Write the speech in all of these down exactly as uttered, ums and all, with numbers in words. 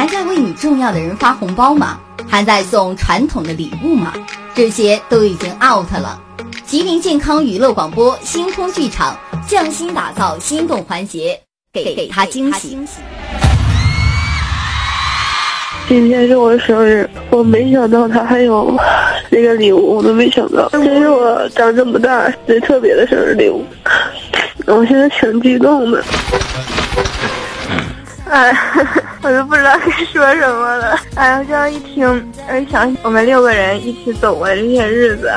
还在为你重要的人发红包吗？还在送传统的礼物吗？这些都已经 out 了。吉林健康娱乐广播星空剧场匠心打造心动环节，给给他惊喜。 今天是我生日，我没想到他还有这个礼物，我都没想到，这是我长这么大最特别的生日礼物，我现在挺激动的。哎，我都不知道该说什么了。哎呀，这样一听，我一想我们六个人一起走过这些日子。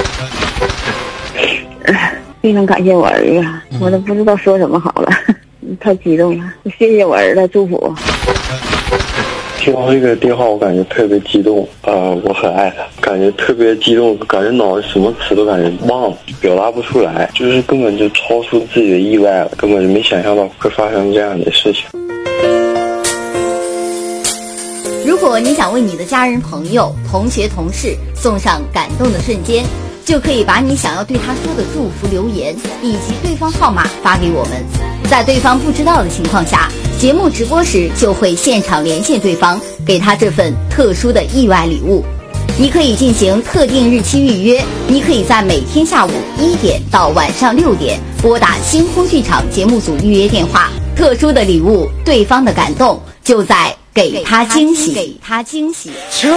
非常感谢我儿子，我都不知道说什么好了，太激动了。谢谢我儿子，祝福。 听到这个电话，我感觉特别激动，呃，我很爱他，感觉特别激动，感觉脑子什么词都感觉忘了，表达不出来，就是根本就超出自己的意外了，根本就没想象到会发生这样的事情。 如果你想为你的家人、朋友、同学、同事送上感动的瞬间，就可以把你想要对他说的祝福留言以及对方号码发给我们，在对方不知道的情况下，节目直播时就会现场连线对方，给他这份特殊的意外礼物。你可以进行特定日期预约，你可以在每天下午一点到晚上六点拨打星空剧场节目组预约电话。特殊的礼物，对方的感动，就在给他惊喜，给他惊喜。